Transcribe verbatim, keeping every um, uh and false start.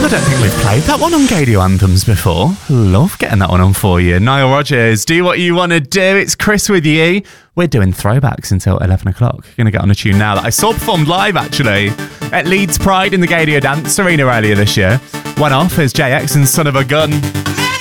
I don't think we've played that one on Gadio Anthems before. Love getting that one on for you. Nile Rodgers, do what you want to do. It's Chris with you. We're doing throwbacks until eleven o'clock. Going to get on a tune now that I saw performed live, actually, at Leeds Pride in the Gadio Dance Arena earlier this year. One off is J X and Son of a Gun.